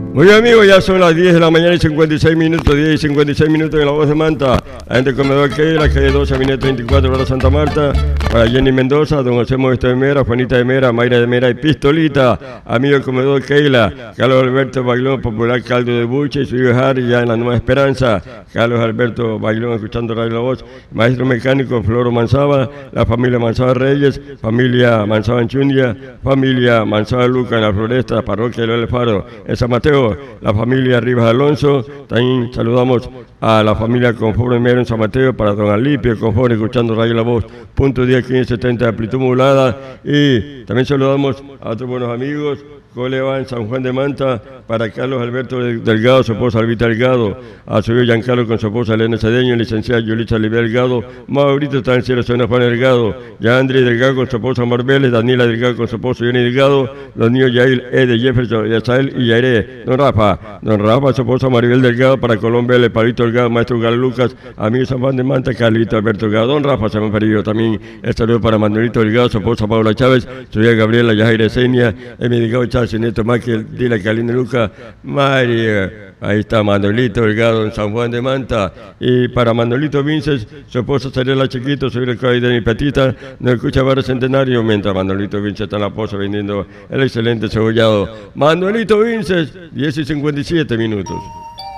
Muy bien, amigos, ya son las 10 de la mañana y 56 minutos, 10 y 56 minutos en La Voz de Manta. La gente comedor Keila, calle 12, Amineta 24, Barra Santa Marta. Para Jenny Mendoza, don José Modesto de Mera, Juanita de Mera, Mayra de Mera y Pistolita. Amigo del comedor Keila, Carlos Alberto Bailón, popular caldo de buche, y su hijo Harry, ya en la Nueva Esperanza. Carlos Alberto Bailón, escuchando Radio La Voz. Maestro mecánico Floro Manzaba, la familia Manzaba Reyes, familia Manzaba Enchundia, familia Manzaba Luca en la Floresta, parroquia de El Faro, en San Mateo. La familia Rivas Alonso, también saludamos a la familia Confort Mero en San Mateo, para don Alipio Confort, escuchando Radio La Voz, punto 10, 1570 de amplitud modulada, y también saludamos a otros buenos amigos, Coleva en San Juan de Manta, para Carlos Alberto Delgado, su esposa Albita Delgado, a su hijo Giancarlo con su esposa Elena Cedeño, licenciada Yulitza Olivia Delgado, Maurito está en cielo, Juan Delgado, ya Andrés Delgado con su esposa Marbeles, Daniela Delgado con su esposo Johnny Delgado, los niños Yair, Ede, Jefferson, Yasael y Yairé, don Rafa, su esposa Maribel Delgado, para Colombia, el Palito Delgado, maestro Galo Lucas, amigo San Juan de Manta, Carlito Alberto Delgado, don Rafa, se me ha perdido también el saludo para Manuelito Delgado, su esposa Paula Chávez, su hija Gabriela Yajaire Senia, Emi Delgado Chávez, Neto Michael, Dila Calina Luca, María, ahí está Manuelito Delgado en San Juan de Manta, y para Manuelito Vinces, su esposa Sarela Chiquito, su hija de mi Petita, nos escucha Barrio Centenario, mientras Manuelito Vinces está en la poza vendiendo el excelente cebollado. Manuelito Vinces, 10 y 57 minutos.